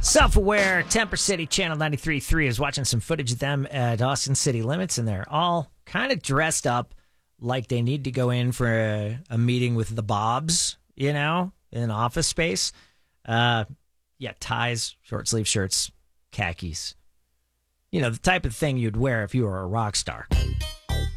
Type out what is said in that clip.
Self-aware, Temper City, Channel 93.3 is watching some footage of them at Austin City Limits, and they're all kind of dressed up like they need to go in for a meeting with the Bobs, in an office space. Ties, short sleeve shirts, khakis. The type of thing you'd wear if you were a rock star.